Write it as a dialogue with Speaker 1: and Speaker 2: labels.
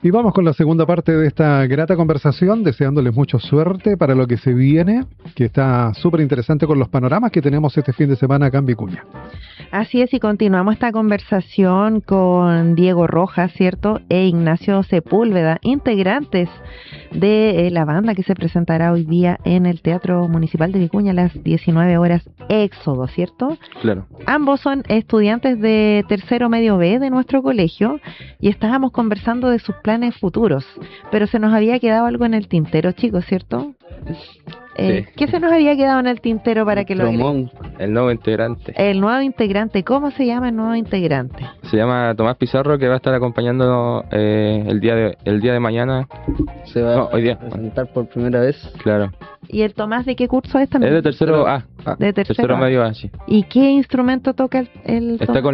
Speaker 1: Y vamos con la segunda parte de esta grata conversación, deseándoles mucha suerte para lo que se viene, que está súper interesante con los panoramas que tenemos este fin de semana acá en Vicuña.
Speaker 2: Así es, y continuamos esta conversación con Diego Rojas, ¿cierto? E Ignacio Sepúlveda, integrantes de la banda que se presentará hoy día en el Teatro Municipal de Vicuña a las 19 horas, Éxodo, ¿cierto?
Speaker 3: Claro.
Speaker 2: Ambos son estudiantes de tercero medio B de nuestro colegio y estábamos conversando de sus planes futuros, pero se nos había quedado algo en el tintero, chicos, ¿cierto?
Speaker 3: Sí.
Speaker 2: ¿Qué se nos había quedado en el tintero para que lo
Speaker 3: Tromón, el nuevo integrante.
Speaker 2: El nuevo integrante, ¿cómo se llama el nuevo integrante?
Speaker 3: Se llama Tomás Pizarro, que va a estar acompañándonos el día de mañana.
Speaker 4: Se va
Speaker 3: No, hoy día.
Speaker 4: a presentar por primera vez.
Speaker 3: Claro.
Speaker 2: ¿Y el Tomás de qué curso es también?
Speaker 3: Es de tercero A.
Speaker 2: De tercero
Speaker 3: medio A, sí.
Speaker 2: ¿Y qué instrumento toca el
Speaker 3: Está
Speaker 2: Tomás?